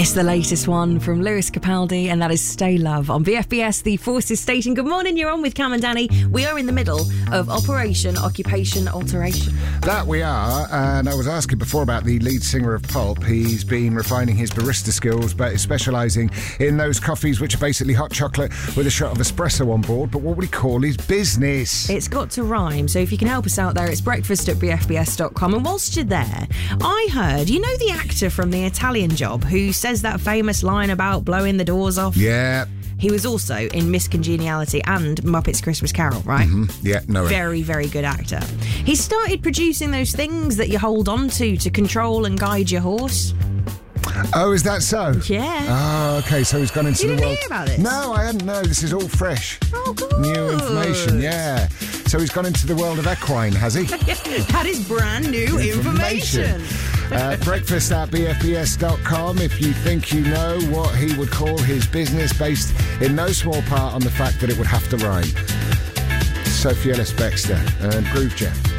It's the latest one from Lewis Capaldi, and that is Stay Love on BFBS, the Forces Station. Good morning, you're on with Cam and Danny. We are in the middle of Operation Occupation Alteration. That we are, and I was asking before about the lead singer of Pulp. He's been refining his barista skills, but is specialising in those coffees which are basically hot chocolate with a shot of espresso on board. But what would he call his business? It's got to rhyme, so if you can help us out there, it's breakfast@bfbs.com. And whilst you're there, I heard, you know the actor from The Italian Job who says that famous line about blowing the doors off? Yeah. He was also in Miss Congeniality and Muppets Christmas Carol, right? Mm-hmm. Yeah, no. Very, very good actor. He started producing those things that you hold on to control and guide your horse. Oh, is that so? Yeah. Oh, okay, so he's gone into You the didn't world... hear about this? No, I hadn't. No, this is all fresh. Oh, good. New information, yeah. So he's gone into the world of equine, has he? That is brand new information. Breakfast@bfbs.com if you think you know what he would call his business, based in no small part on the fact that it would have to rhyme. Sophie Ellis-Bextor and Groove Jet.